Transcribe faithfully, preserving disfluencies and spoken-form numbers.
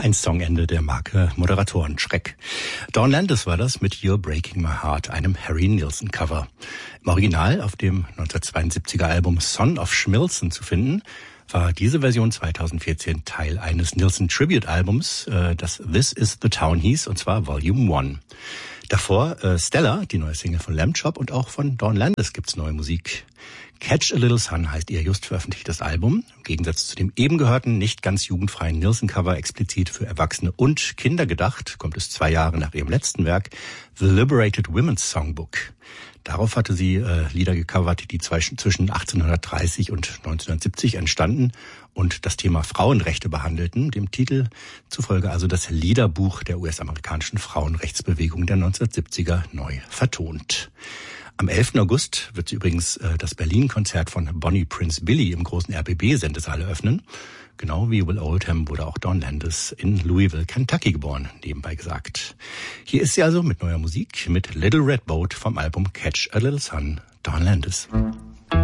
Ein Songende der Marke Moderatorenschreck. Dawn Landis war das mit You're Breaking My Heart, einem Harry Nilsson Cover. Im Original auf dem neunzehnhundertzweiundsiebziger Album Son of Schmilsson zu finden, war diese Version zweitausendvierzehn Teil eines Nilsson Tribute Albums, das This Is the Town hieß, und zwar Volume One. Davor äh, Stella, die neue Single von Lamb Chop, und auch von Dawn Landis gibt's neue Musik. Catch a Little Sun heißt ihr just veröffentlichtes Album. Im Gegensatz zu dem eben gehörten, nicht ganz jugendfreien Nilsson-Cover, explizit für Erwachsene und Kinder gedacht, kommt es zwei Jahre nach ihrem letzten Werk, The Liberated Women's Songbook. Darauf hatte sie äh, Lieder gecovert, die zwischen achtzehnhundertdreißig und neunzehnhundertsiebzig entstanden und das Thema Frauenrechte behandelten, dem Titel zufolge also das Liederbuch der U S-amerikanischen Frauenrechtsbewegung der neunzehnhundertsiebziger neu vertont. Am elften August wird sie übrigens äh, das Berlin-Konzert von Bonnie Prince Billy im großen R B B-Sendesaal eröffnen. Genau wie Will Oldham wurde auch Dawn Landis in Louisville, Kentucky geboren, nebenbei gesagt. Hier ist sie also mit neuer Musik, mit Little Red Boat vom Album Catch a Little Sun, Dawn Landis.